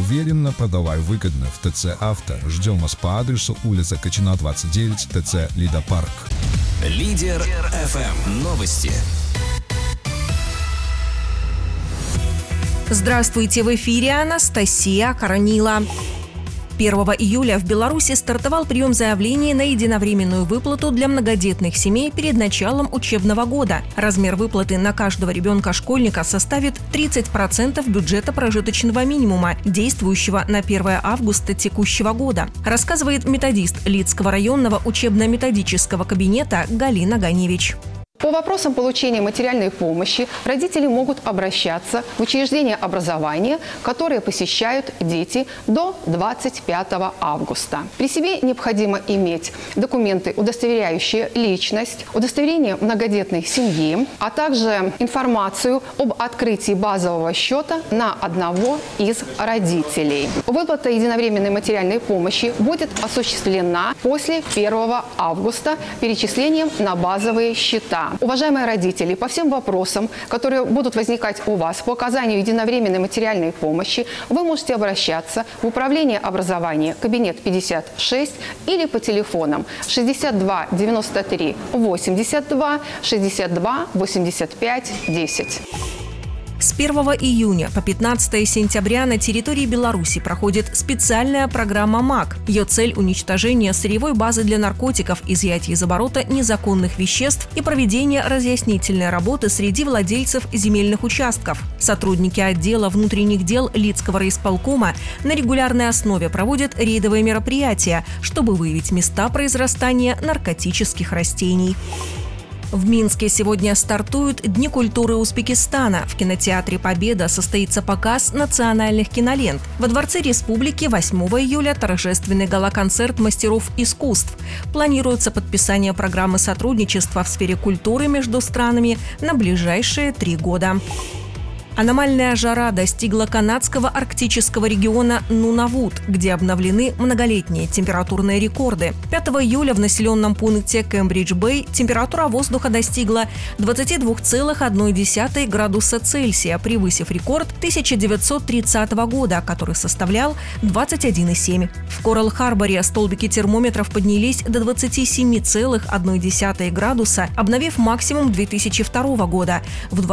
Уверенно, продавай выгодно в ТЦ «Авто». Ждем вас по адресу улица Качина, 29, ТЦ «Лидопарк». Лидер ФМ. Новости. Здравствуйте, в эфире Анастасия Коронила. 1 июля в Беларуси стартовал прием заявлений на единовременную выплату для многодетных семей перед началом учебного года. Размер выплаты на каждого ребенка-школьника составит 30% бюджета прожиточного минимума, действующего на 1 августа текущего года, рассказывает методист Лидского районного учебно-методического кабинета Галина Ганевич. По вопросам получения материальной помощи родители могут обращаться в учреждения образования, которые посещают дети до 25 августа. При себе необходимо иметь документы, удостоверяющие личность, удостоверение многодетной семьи, а также информацию об открытии базового счета на одного из родителей. Выплата единовременной материальной помощи будет осуществлена после 1 августа перечислением на базовые счета. Уважаемые родители, по всем вопросам, которые будут возникать у вас по оказанию единовременной материальной помощи, вы можете обращаться в Управление образования, кабинет 56 или по телефонам 62 93 82 62 85 10. С 1 июня по 15 сентября на территории Беларуси проходит специальная программа МАК. Ее цель – уничтожение сырьевой базы для наркотиков, изъятие из оборота незаконных веществ и проведение разъяснительной работы среди владельцев земельных участков. Сотрудники отдела внутренних дел Лидского райисполкома на регулярной основе проводят рейдовые мероприятия, чтобы выявить места произрастания наркотических растений. В Минске сегодня стартуют Дни культуры Узбекистана. В кинотеатре «Победа» состоится показ национальных кинолент. Во Дворце Республики 8 июля торжественный гала-концерт мастеров искусств. Планируется подписание программы сотрудничества в сфере культуры между странами на ближайшие 3 года. Аномальная жара достигла канадского арктического региона Нунавут, где обновлены многолетние температурные рекорды. 5 июля в населенном пункте Кембридж-Бэй температура воздуха достигла 22,1 градуса Цельсия, превысив рекорд 1930 года, который составлял 21,7. В Коралл-Харборе столбики термометров поднялись до 27,1 градуса, обновив максимум 2002 года. В